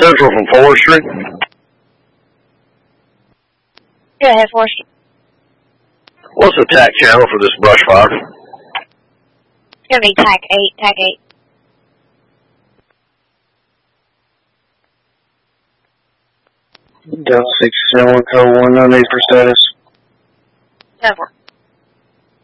Central from Forestry. Go ahead, Forestry. What's the TAC channel for this brush fire? It's going to be TAC 8, TAC 8. Delta 671 code 1 no need for status.